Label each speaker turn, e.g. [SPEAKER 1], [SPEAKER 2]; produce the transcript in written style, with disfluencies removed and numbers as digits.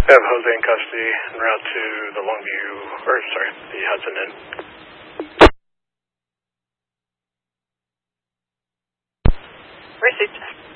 [SPEAKER 1] I have Jose in custody en route to the the Hudson Inn.
[SPEAKER 2] Received.